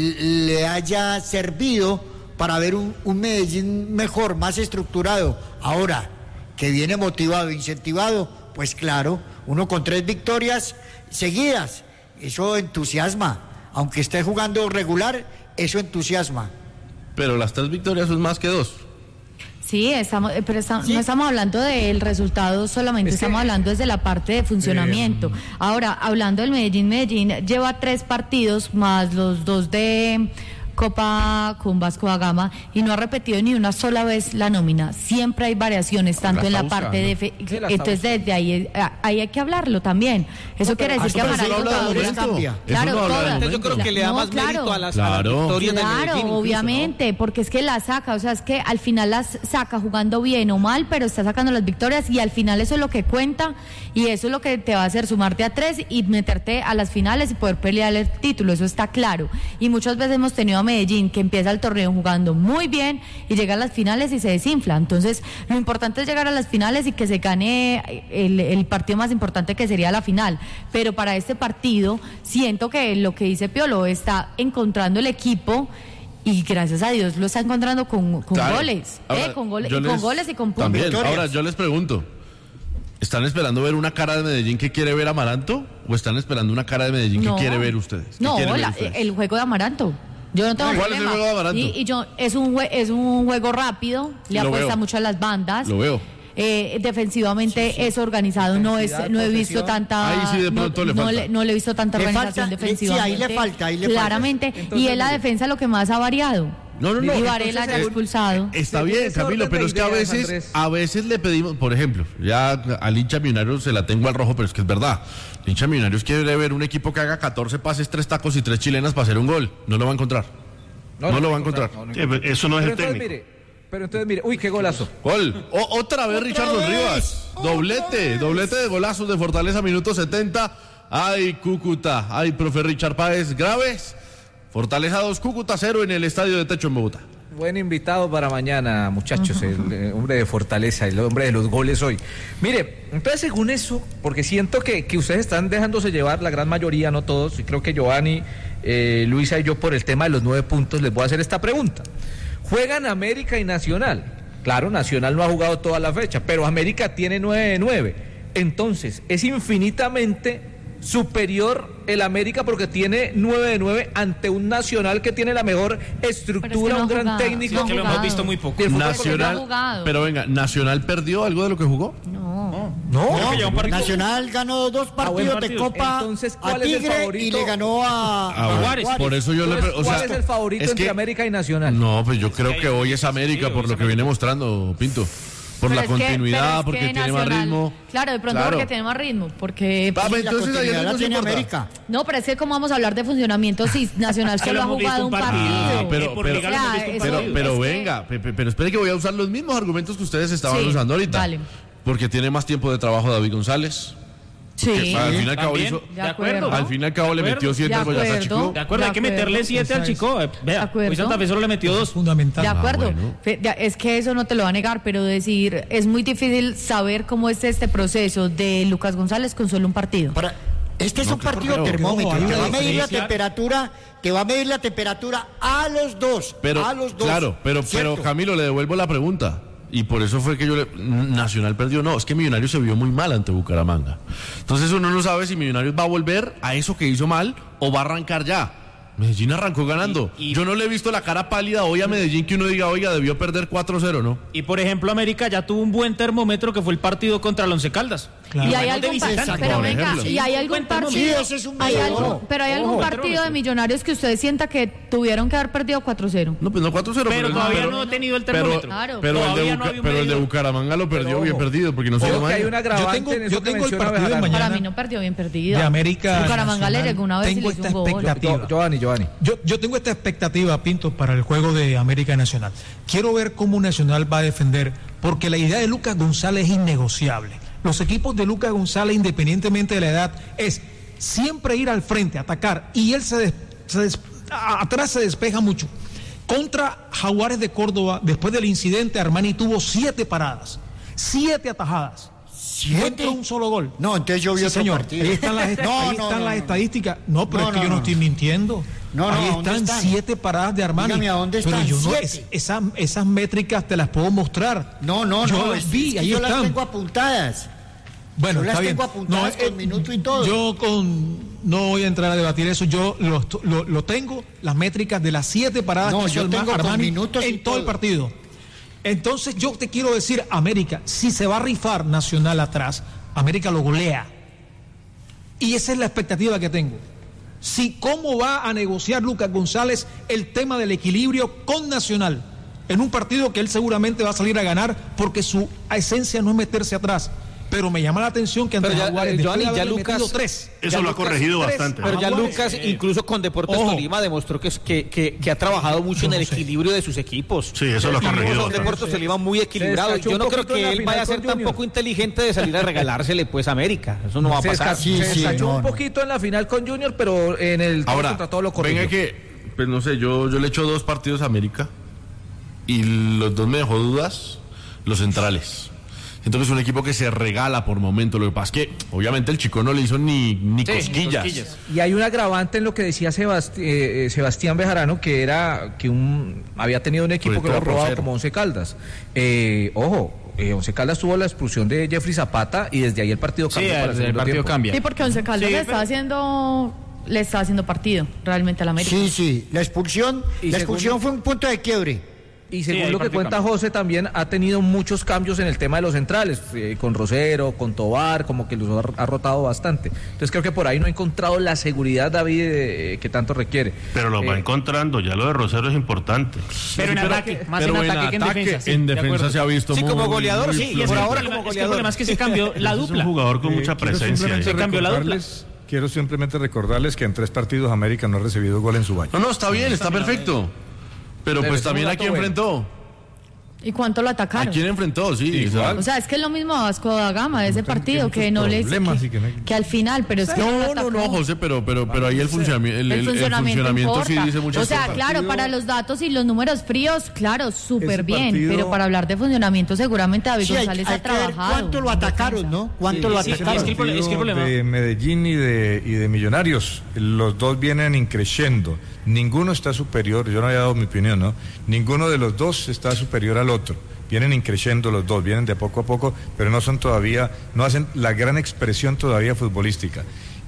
le haya servido para ver un, un Medellín mejor, más estructurado. Ahora, que viene motivado, incentivado, pues claro, uno con tres victorias seguidas, eso entusiasma. Aunque esté jugando regular, eso entusiasma. Pero las tres victorias son más que dos. Sí, estamos, pero estamos, ¿Sí? no estamos hablando del resultado solamente, es estamos que, hablando desde la parte de funcionamiento. Eh, Ahora, hablando del Medellín, Medellín lleva tres partidos más los dos de Copa con Vasco da Gama y no ha repetido ni una sola vez la nómina. Siempre hay variaciones, tanto la en la buscando. parte de... Fe... Sí, entonces, desde ahí, ahí hay que hablarlo también. Eso no, quiere decir que Amaranto todavía cambia. Claro, no todas. Yo creo que le da no, más claro. mérito a las, claro. a las victorias claro, de Medellín. Claro, obviamente, ¿no? Porque es que las saca, o sea, es que al final las saca jugando bien o mal, pero está sacando las victorias y al final eso es lo que cuenta y eso es lo que te va a hacer sumarte a tres y meterte a las finales y poder pelear el título, eso está claro. Y muchas veces hemos tenido a Medellín que empieza el torneo jugando muy bien y llega a las finales y se desinfla. Entonces, lo importante es llegar a las finales y que se gane el, el partido más importante, que sería la final. Pero para este partido, siento que lo que dice Piolo está encontrando el equipo y gracias a Dios lo está encontrando con, con claro. goles, Ahora, eh, con, gole, les, con goles y con puntos. También, ahora yo les pregunto, ¿están esperando ver una cara de Medellín que quiere ver Amaranto o están esperando una cara de Medellín no. que quiere ver ustedes? No, ver la, ustedes? el juego de Amaranto. Yo no tengo ¿Cuál problema. es el juego de Amaranto? Y, y yo, es un, es un juego rápido, le Lo apuesta veo. mucho a las bandas. Lo veo. Eh, defensivamente sí, sí. es organizado, no es no he visto tanta ahí sí de pronto no, le falta. No, le, no le he visto tanta le organización falta, defensivamente. Sí, ahí le falta, ahí le claramente falta. Entonces, y en la defensa lo que más ha variado. No, no, no. Y Varela ya expulsado. Está bien, Camilo, pero es que a veces Andrés. a veces le pedimos, por ejemplo, ya al hincha millonario se la tengo al rojo, pero es que es verdad. El hincha Millonarios quiere ver un equipo que haga catorce pases, tres tacos y tres chilenas para hacer un gol. No lo va a encontrar. No, no, no lo va a encontrar. No, no encontrar. Sí, eso no es pero el técnico. Mire, pero entonces mire, uy, qué golazo. Gol. O, otra vez Richardo Rivas. Doblete, doblete de golazos de Fortaleza, minuto setenta. Ay, Cúcuta. Ay, profe Richard Páez, graves. Fortaleza dos, Cúcuta cero en el estadio de Techo en Bogotá. Buen invitado para mañana, muchachos, el, el hombre de Fortaleza, el hombre de los goles hoy. Mire, entonces según eso, porque siento que, que ustedes están dejándose llevar, la gran mayoría, no todos, y creo que Giovanni, eh, Luisa y yo por el tema de los nueve puntos les voy a hacer esta pregunta. Juegan América y Nacional. Claro, Nacional no ha jugado toda la fecha, pero América tiene nueve de nueve. Entonces, es infinitamente superior el América porque tiene nueve de nueve ante un Nacional que tiene la mejor estructura, es que no un gran jugado, técnico. No que lo hemos visto muy poco. Nacional, pero venga, ¿Nacional perdió algo de lo que jugó? No. No, no, no Nacional ganó dos partidos de Copa Entonces, ¿cuál a Tigre es el favorito? Y le ganó a, a, a Juárez. Por eso yo Entonces, le, o ¿cuál sea, es el favorito es entre que, América y Nacional? No, pues yo creo que hoy es América, sí, por lo que viene mostrando Pinto. Por pero la continuidad, que, porque tiene Nacional, más ritmo. Claro, de pronto claro. porque tiene más ritmo, porque ah, pues, entonces la continuidad la tiene América. No, pero es que cómo vamos a hablar de funcionamiento si Nacional solo ha jugado un partido. Ah, pero pero, o sea, pero, pero, pero venga, que... pero espere que voy a usar los mismos argumentos que ustedes estaban sí, usando ahorita. Vale. Porque tiene más tiempo de trabajo David González. Sí, que, al fin y al cabo hizo, de acuerdo. Al fin y al cabo le metió siete al Boyacá Chico. De acuerdo, hay que meterle siete al Chico. Vea, hoy Santa Fe solo le metió dos. Fundamental. De acuerdo. Ah, bueno. Es que eso no te lo va a negar, pero decir, es muy difícil saber cómo es este proceso de Lucas González con solo un partido. Para, este es no, un partido pero, termómetro. Te va a medir la temperatura, te va a medir la temperatura a los dos. Pero, a los dos. Claro, pero, pero Camilo, le devuelvo la pregunta. Y por eso fue que yo le... Nacional perdió. No, es que Millonarios se vio muy mal ante Bucaramanga. Entonces uno no sabe si Millonarios va a volver a eso que hizo mal o va a arrancar ya. Medellín arrancó ganando. Y, y, yo no le he visto la cara pálida hoy a Medellín que uno diga, oiga, debió perder cuatro cero, ¿no? Y por ejemplo, América ya tuvo un buen termómetro que fue el partido contra el Once Caldas. Claro. Y hay algún partido, pero venga, y hay algún partido, sí, ese es un hay algo, pero hay algún partido de Millonarios que ustedes sienta que tuvieron que haber perdido cuatro cero. No, pues no cuatro cero, pero, pero todavía pero, no ha tenido el termómetro. Pero, claro. pero, el, de Buca, no pero el de Bucaramanga lo perdió pero, bien perdido porque no se llama. Hay una yo tengo, en eso yo tengo el partido de mañana. Para mí no perdió bien perdido. De América. Bucaramanga le llegó una vez y tengo le hizo esta un expectativa. gol. Giovanni, Giovanni. Yo, yo tengo esta expectativa, Pinto, para el juego de América Nacional. Quiero ver cómo Nacional va a defender, porque la idea de Lucas González es innegociable. Los equipos de Lucas González, independientemente de la edad, es siempre ir al frente, atacar, y él se, des, se des, atrás se despeja mucho. Contra Jaguares de Córdoba, después del incidente, Armani tuvo siete paradas, siete atajadas. ¿Siete? Un solo gol. No, entonces yo vi sí, otro señor. partido. Ahí están las, no, ahí no, están no, las no. estadísticas. No, pero no, es que no, yo no, no estoy mintiendo. No, no, ahí están, están siete paradas de Armani. Dígame, ¿a dónde están? Pero yo no, es, esas, esas métricas te las puedo mostrar. No, no, yo no. las vi, es ahí yo están. las tengo apuntadas. Bueno, yo está las bien. tengo apuntadas no, con eh, minuto y todo. Yo con no voy a entrar a debatir eso. Yo lo, lo, lo tengo, las métricas de las siete paradas no, que hizo yo tengo Armani minutos en todo todo el partido. Entonces yo te quiero decir, América, si se va a rifar Nacional atrás, América lo golea. Y esa es la expectativa que tengo. Si cómo va a negociar Lucas González el tema del equilibrio con Nacional en un partido que él seguramente va a salir a ganar porque su esencia no es meterse atrás. Pero me llama la atención que ante pero ya, Jaguares, eh, después Johnny, de ya haberle Lucas, metido tres. Eso lo ha corregido tres, bastante. Pero ya Jaguares, Lucas, eh, incluso con Deportes ojo, Tolima, demostró que, que, que, que ha trabajado mucho en el equilibrio de sus equipos. Sí, eso lo ha corregido bastante. Deportes Tolima muy equilibrado. Yo no creo que él vaya a ser tan poco inteligente de salir a regalársele pues a América. Eso no va a pasar. Sí, se descachó un poquito en la final con Junior, pero en el ahora contra todo lo corrigió. Venga que, pues no sé, yo, yo le echo dos partidos a América y los dos me dejó dudas, los centrales. Entonces es un equipo que se regala por momento. Lo que pasa es que obviamente el Chico no le hizo ni, ni, sí, cosquillas. ni cosquillas. Y hay un agravante en lo que decía Sebast eh, Sebastián Bejarano, que era que un había tenido un equipo que lo ha robado como Once Caldas. Eh, ojo, eh, Once Caldas tuvo la expulsión de Jeffrey Zapata y desde ahí el partido cambia. Sí, para el, el partido tiempo. cambia. Sí, porque Once Caldas sí, le está haciendo le está haciendo partido realmente a la América. Sí, sí, la expulsión, y la según... expulsión fue un punto de quiebre. Y según sí, lo que cuenta cambio. José, también ha tenido muchos cambios en el tema de los centrales, eh, con Rosero, con Tobar, como que los ha, ha rotado bastante. Entonces creo que por ahí no ha encontrado la seguridad, David, eh, que tanto requiere. Pero lo eh, va encontrando, ya lo de Rosero es importante. Pero en pero, ataque, más pero en ataque que en ataque, defensa. Sí, en defensa se ha visto sí, muy... como goleador, muy sí, y es por ahora como goleador. Es que el problema es que se cambió la dupla. Es un jugador con eh, mucha presencia. Se cambió la dupla. Quiero simplemente recordarles que en tres partidos América no ha recibido gol en su baño. No, no, está bien, está perfecto. Pero, pero pues también a quién enfrentó. ¿Y cuánto lo atacaron? ¿A quién enfrentó? Sí, igual. O sea, es que es lo mismo a Vasco da Gama de ese partido, que no les que, que, que al final, pero es que no, no, no, José, pero pero pero ahí el funcionamiento el, el, el funcionamiento, el funcionamiento sí dice muchas cosas. O sea, claro, para los datos y los números fríos, claro, súper bien, partido... pero para hablar de funcionamiento seguramente David sí, González hay, hay ha trabajado. ¿Cuánto lo atacaron, no? ¿Cuánto sí, lo atacaron? Sí, es, que el, es que el problema de Medellín y de y de Millonarios, los dos vienen increciendo. Ninguno está superior, yo no había dado mi opinión, ¿no? Ninguno de los dos está superior al otro. Vienen increciendo los dos, vienen de poco a poco, pero no son todavía, no hacen la gran expresión todavía futbolística.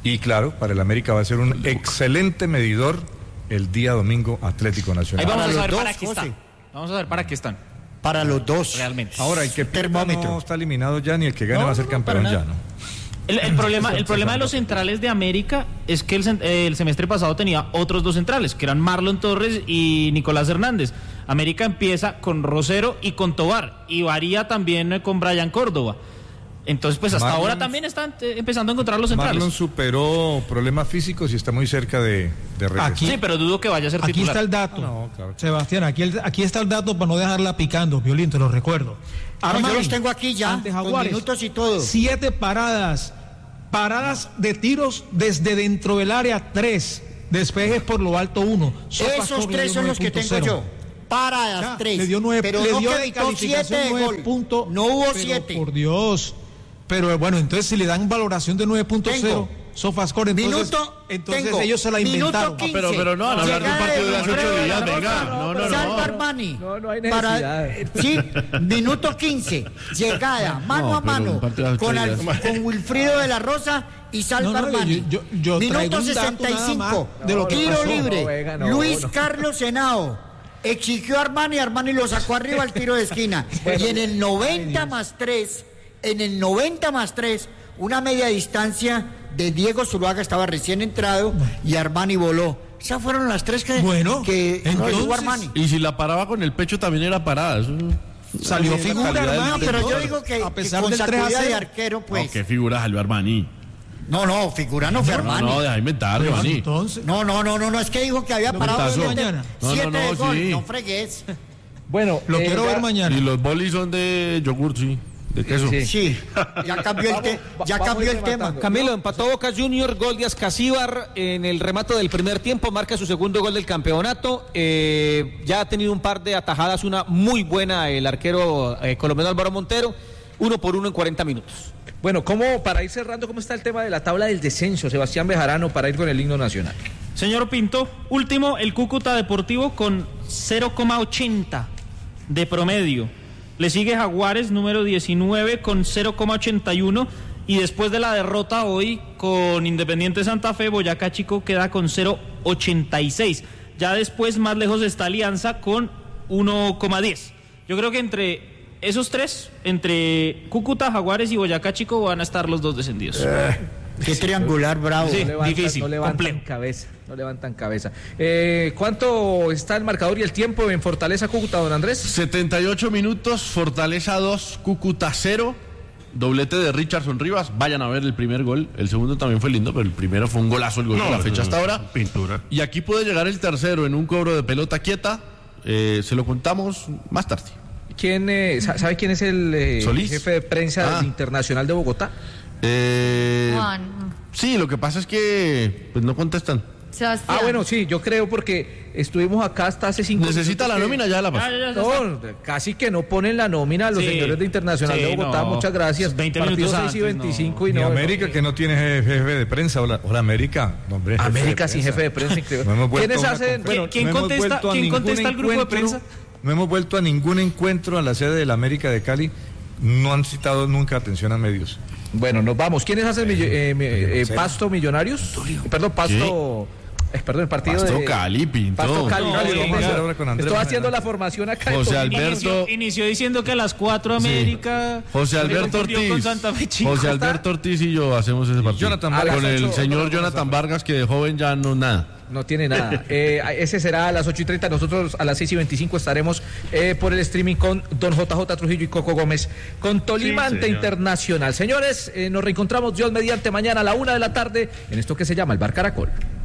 Y claro, para el América va a ser un excelente medidor el día domingo Atlético Nacional. Ahí vamos Para a los saber dos, para qué José. están. Vamos a ver para qué están. Para los dos. Realmente. Ahora, el que termómetro no está eliminado ya, ni el que gane No, va a ser no, campeón para ya, nada. ¿no? El, el problema, el problema de los centrales de América es que el, cen- el semestre pasado tenía otros dos centrales, que eran Marlon Torres y Nicolás Hernández. América empieza con Rosero y con Tobar, y varía también eh, con Brian Córdoba. Entonces, pues hasta Marlon- ahora también están eh, empezando a encontrar los centrales. Marlon superó problemas físicos y está muy cerca de, de regresar. Aquí- Sí, pero dudo que vaya a ser Aquí titular. está el dato. No, claro. Sebastián, aquí, el- aquí está el dato para no dejarla picando, Violín, te lo recuerdo. No, yo Armani, los tengo aquí ya, ante con Jaguares, minutos y todo. Siete paradas, paradas de tiros desde dentro del área, tres, despejes por lo alto, uno. Sofas Esos por le tres dio son los que nueve punto tengo cero. yo. Paradas, Ya, tres. le dio nueve, pero le no dio que de evitó siete calificación de nueve gol. puntos. No hubo pero, siete. Por Dios. Pero bueno, entonces si le dan valoración de nueve punto cero, Sofascore, entonces, Minuto, entonces tengo. ellos se la Minuto inventaron. quince. pero- pero no van a hablar de un Llegada partido de hace Wilfredo ocho de días, la venga. Rosa, No, no, no. Salva Armani. No, no hay Para- necesidad. sí, minuto quince. Llegada, mano No, a pero mano, un partido de ocho con, Al- días. con Wilfrido de la Rosa y Salva No, no, Armani. yo- yo- yo traigo Minuto un dato sesenta y nada cinco. más de lo que Tiro pasó. libre. No, venga, no, Luis no. Carlos Henao. Exigió a Armani, Armani lo sacó arriba al tiro de esquina. Y en el noventa más tres, en el noventa más tres, una media distancia de Diego Zuluaga, estaba recién entrado, y Armani voló. Esas fueron las tres que, Bueno, que entonces- tuvo Armani. Y si la paraba con el pecho también era parada. Eso... Salió También la figura, calidad del- hermano, No, pero yo Entonces, digo que, a que pesar con del tres a sacudida de cero. arquero, pues. No, qué figura salió Armani. No, no, figura no fue No, Armani. no, deja de inventar, Bueno, Armani. entonces, No, no, no, no, no, es que dijo que había Lo parado pasó. siete, mañana. No, no, siete no, de gol, sí. no fregues. Bueno, lo eh, quiero ya- ver mañana. Y los bolis son de yogur, sí. De queso. Sí. Sí, ya cambió el, te- Vamos, ya vamos cambió a ir el tema. rematando. Camilo, empató Boca Junior, gol de Ascasíbar en el remate del primer tiempo, marca su segundo gol del campeonato. Eh, ya ha tenido un par de atajadas, una muy buena el arquero eh, colombiano Álvaro Montero, uno por uno en cuarenta minutos. Bueno, ¿cómo, para ir cerrando, cómo está el tema de la tabla del descenso, Sebastián Bejarano, para ir con el himno nacional? Señor Pinto, último, el Cúcuta Deportivo con cero coma ochenta de promedio. Le sigue Jaguares, número diecinueve, con cero coma ochenta y uno. Y después de la derrota hoy con Independiente Santa Fe, Boyacá Chico queda con cero coma ochenta y seis. Ya después, más lejos está Alianza con uno coma diez. Yo creo que entre esos tres, entre Cúcuta, Jaguares y Boyacá Chico, van a estar los dos descendidos. Qué triangular bravo. Sí, No levantan, difícil, no levantan complejo. cabeza, no levantan cabeza. Eh, ¿Cuánto está el marcador y el tiempo en Fortaleza Cúcuta, don Andrés? setenta y ocho minutos, Fortaleza dos, Cúcuta cero. Doblete de Richardson Rivas. Vayan a ver el primer gol. El segundo también fue lindo, pero el primero fue un golazo el gol de la fecha hasta ahora. Pintura. Y aquí puede llegar el tercero en un cobro de pelota quieta. Eh, se lo contamos más tarde. ¿Quién, eh, sa- ¿Sabe quién es el eh, Solís. jefe de prensa Ah. del Internacional de Bogotá? Eh, Juan, sí, lo que pasa es que pues no contestan. Sebastián. Ah, bueno, sí, yo creo porque estuvimos acá hasta hace cinco Necesita minutos la que- nómina, ya la pasó. Ya, ya, ya está. No, casi que no ponen la nómina a los Sí, señores de Internacional sí, de Bogotá. no. Muchas gracias. veinte Partido minutos seis y antes, veinticinco y Y no. América, que no tiene jefe, jefe de prensa. Hola, hola América. No, hombre, jefe América de sin prensa. jefe de prensa, increíble. No hemos vuelto ¿Quiénes a una hacen? conferencia. Bueno, ¿Quién No hemos contesta- vuelto a quién ningún contesta al grupo de encuentro, prensa? No hemos vuelto a ningún encuentro a la sede de la América de Cali. No han citado nunca atención a medios. bueno, nos vamos. ¿Quiénes hacen millo- eh, mi- eh, sé. Pasto Millonarios? Perdón, Pasto. eh, perdón, el partido Pasto de. Cali, Pinto. Pasto Cali. No, Cali, sí, vamos a vamos a hacer- hacer ahora con Andrés Estoy más haciendo la adelante. formación acá. en José Tolima. Alberto. Inició, inició diciendo que a las cuatro América. José me Alberto confundió Ortiz. con Santa Fe Chico. José Alberto Ortiz y yo hacemos ese partido. Jonathan Vargas. Con A las el ocho. señor Jonathan Vargas, que de joven ya no nada. No tiene nada. Eh, ese será a las ocho y treinta. Nosotros a las seis y veinticinco estaremos eh, por el streaming con don J J Trujillo y Coco Gómez con Tolima Sí, ante señor. Internacional. Señores, eh, nos reencontramos Dios mediante mañana a la una de la tarde en esto que se llama el Bar Caracol.